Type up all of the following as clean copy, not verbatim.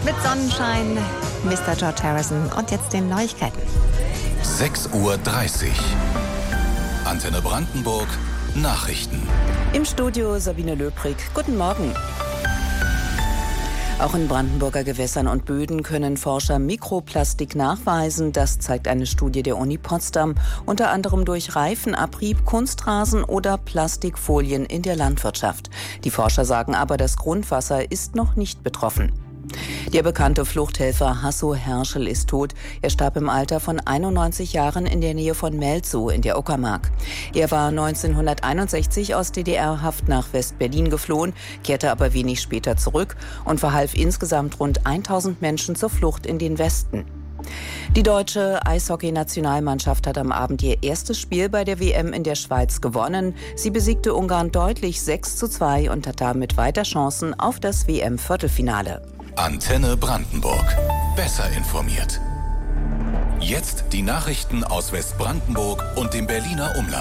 mit Sonnenschein, Mr. George Harrison und jetzt den Neuigkeiten. 6:30 Uhr. Antenne Brandenburg, Nachrichten. Im Studio Sabine Löbrig. Guten Morgen. Auch in Brandenburger Gewässern und Böden können Forscher Mikroplastik nachweisen. Das zeigt eine Studie der Uni Potsdam. Unter anderem durch Reifenabrieb, Kunstrasen oder Plastikfolien in der Landwirtschaft. Die Forscher sagen aber, das Grundwasser ist noch nicht betroffen. Der bekannte Fluchthelfer Hasso Herschel ist tot. Er starb im Alter von 91 Jahren in der Nähe von Melzow in der Uckermark. Er war 1961 aus DDR-Haft nach West-Berlin geflohen, kehrte aber wenig später zurück und verhalf insgesamt rund 1000 Menschen zur Flucht in den Westen. Die deutsche Eishockey-Nationalmannschaft hat am Abend ihr erstes Spiel bei der WM in der Schweiz gewonnen. Sie besiegte Ungarn deutlich 6:2 und hat damit weiter Chancen auf das WM-Viertelfinale. Antenne Brandenburg. Besser informiert. Jetzt die Nachrichten aus Westbrandenburg und dem Berliner Umland.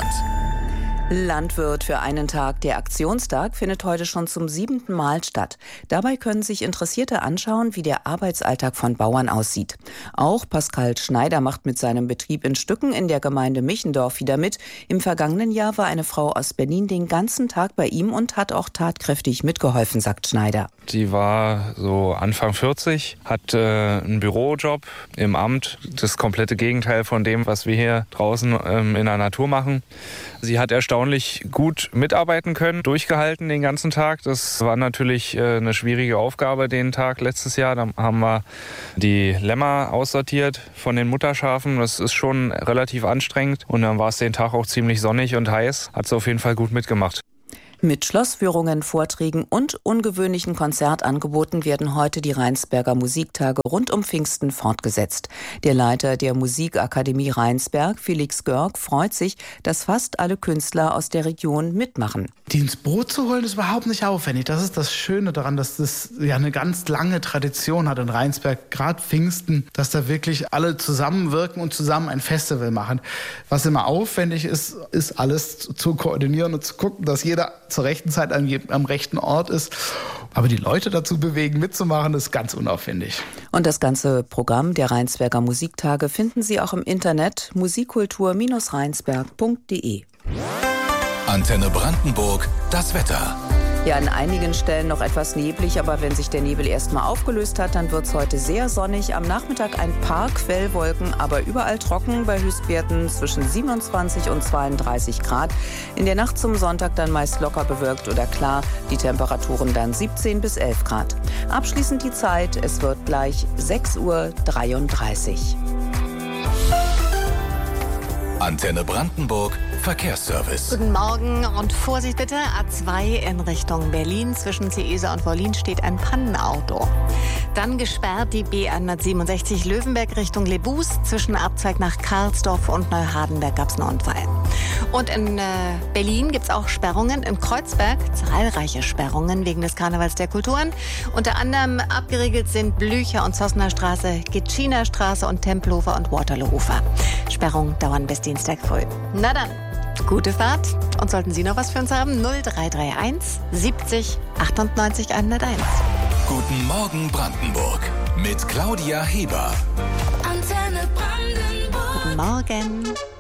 Landwirt für einen Tag. Der Aktionstag findet heute schon zum 7. Mal statt. Dabei können sich Interessierte anschauen, wie der Arbeitsalltag von Bauern aussieht. Auch Pascal Schneider macht mit seinem Betrieb in Stücken in der Gemeinde Michendorf wieder mit. Im vergangenen Jahr war eine Frau aus Berlin den ganzen Tag bei ihm und hat auch tatkräftig mitgeholfen, sagt Schneider. Sie war so Anfang 40, hat einen Bürojob im Amt. Das komplette Gegenteil von dem, was wir hier draußen in der Natur machen. Sie hat erstaunlich gut mitarbeiten können, durchgehalten den ganzen Tag. Das war natürlich eine schwierige Aufgabe den Tag letztes Jahr. Da haben wir die Lämmer aussortiert von den Mutterschafen. Das ist schon relativ anstrengend. Und dann war es den Tag auch ziemlich sonnig und heiß. Hat sie auf jeden Fall gut mitgemacht. Mit Schlossführungen, Vorträgen und ungewöhnlichen Konzertangeboten werden heute die Rheinsberger Musiktage rund um Pfingsten fortgesetzt. Der Leiter der Musikakademie Rheinsberg, Felix Görg, freut sich, dass fast alle Künstler aus der Region mitmachen. Die ins Boot zu holen, ist überhaupt nicht aufwendig. Das ist das Schöne daran, dass das ja eine ganz lange Tradition hat in Rheinsberg, gerade Pfingsten, dass da wirklich alle zusammenwirken und zusammen ein Festival machen. Was immer aufwendig ist, ist alles zu koordinieren und zu gucken, dass jeder zur rechten Zeit am rechten Ort ist. Aber die Leute dazu bewegen, mitzumachen, ist ganz unaufwendig. Und das ganze Programm der Rheinsberger Musiktage finden Sie auch im Internet musikkultur-rheinsberg.de. Antenne Brandenburg, das Wetter. Ja, an einigen Stellen noch etwas neblig, aber wenn sich der Nebel erstmal aufgelöst hat, dann wird es heute sehr sonnig. Am Nachmittag ein paar Quellwolken, aber überall trocken bei Höchstwerten zwischen 27 und 32 Grad. In der Nacht zum Sonntag dann meist locker bewölkt oder klar, die Temperaturen dann 17 bis 11 Grad. Abschließend die Zeit, es wird gleich 6:33 Uhr. Antenne Brandenburg, Verkehrsservice. Guten Morgen und Vorsicht bitte, A2 in Richtung Berlin. Zwischen Ciesa und Wollin steht ein Pannenauto. Dann gesperrt die B167 Löwenberg Richtung Lebus. Zwischen Abzweig nach Karlsdorf und Neuhardenberg gab es einen Unfall. Und in Berlin gibt es auch Sperrungen. In Kreuzberg zahlreiche Sperrungen wegen des Karnevals der Kulturen. Unter anderem abgeriegelt sind Blücher und Zossener Straße, Gitschiner Straße und Tempelhofer und Waterloo-Ufer. Sperrungen dauern bis Dienstag früh. Na dann, gute Fahrt. Und sollten Sie noch was für uns haben? 0331 70 98 101. Guten Morgen Brandenburg mit Claudia Heber. Antenne Brandenburg. Guten Morgen.